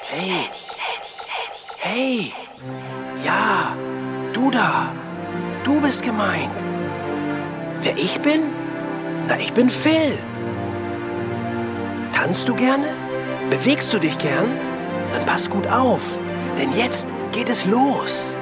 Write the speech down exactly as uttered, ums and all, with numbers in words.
Hey. Hey. Ja, du da. Du bist gemeint. Wer ich bin? Na, ich bin Phil. Tanzt du gerne? Bewegst du dich gern? Dann pass gut auf, denn jetzt geht es los.